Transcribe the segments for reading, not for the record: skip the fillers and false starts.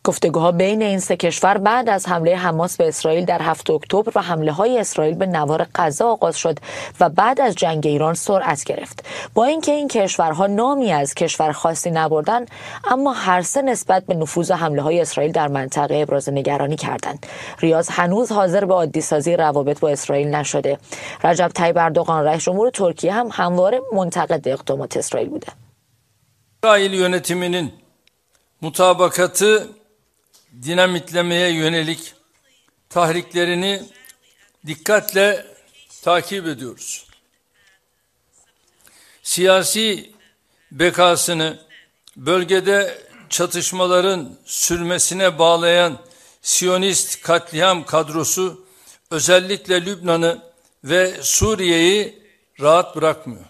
گفتگوها بین این سه کشور بعد از حمله حماس به اسرائیل در 7 اکتبر و حمله‌های اسرائیل به نوار غزه آغاز شد و بعد از جنگ ایران سرعت گرفت. با اینکه این کشورها نامی از کشور خاصی نبردند، اما هر سه نسبت به نفوذ حمله‌های اسرائیل در منطقه ابراز نگرانی کردند. ریاض هنوز حاضر به عادی‌سازی روابط با اسرائیل نشده. رجب طیب اردوغان رئیس جمهور ترکیه هم همواره منتقد اقدامات اسرائیل بوده. İsrail yönetiminin mutabakatı dinamitlemeye yönelik tahriklerini dikkatle takip ediyoruz. Siyasi bekasını bölgede çatışmaların sürmesine bağlayan Siyonist katliam kadrosu özellikle Lübnan'ı ve Suriye'yi rahat bırakmıyor.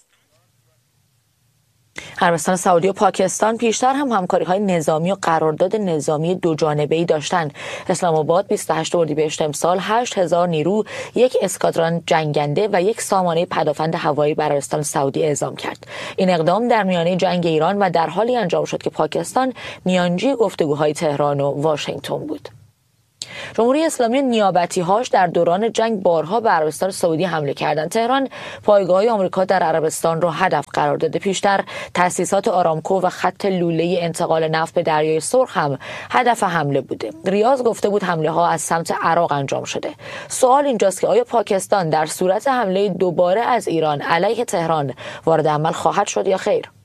عربستان سعودی و پاکستان پیشتر هم همکاری‌های نظامی و قرارداد نظامی دوجانبه‌ای داشتند. اسلام آباد 28 اردیبهشت امسال 8000 نیرو، یک اسکادران جنگنده و یک سامانه پدافند هوایی بر عربستان سعودی اعزام کرد. این اقدام در میانه جنگ ایران و در حالی انجام شد که پاکستان میانجی گفتگوهای تهران و واشنگتن بود. جمهوری اسلامی نیابتی‌هاش در دوران جنگ بارها به عربستان سعودی حمله کردند. تهران پایگاه‌های آمریکا در عربستان را هدف قرار داده. پیشتر تأسیسات آرامکو و خط لوله انتقال نفت به دریای سرخ هم هدف حمله بوده. ریاض گفته بود حمله‌ها از سمت عراق انجام شده. سوال اینجاست که آیا پاکستان در صورت حمله دوباره از ایران علیه تهران وارد عمل خواهد شد یا خیر؟